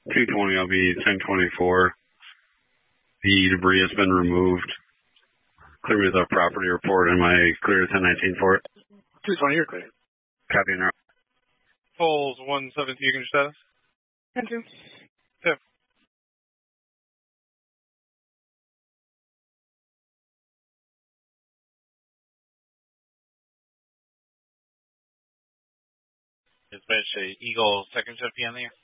220, I'll be 1024. The debris has been removed. Clear me with a property report and my clear 1019 for it. 220, you're clear. Copy and route. Polls 117, you can status? And 2. Yeah. Especially Eagle second shift in there.